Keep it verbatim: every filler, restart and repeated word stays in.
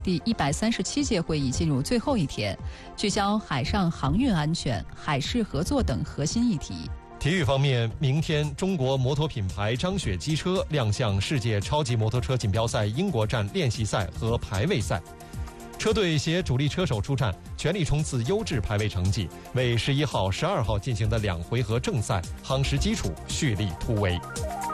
第一百三十七届会议进入最后一天，聚焦海上航运安全、海事合作等核心议题。 体育方面，明天中国摩托品牌张雪机车亮相世界超级摩托车锦标赛英国站练习赛和排位赛，车队携主力车手出战，全力冲刺优质排位成绩，为十一号、十二号进行的两回合正赛夯实基础，蓄力突围。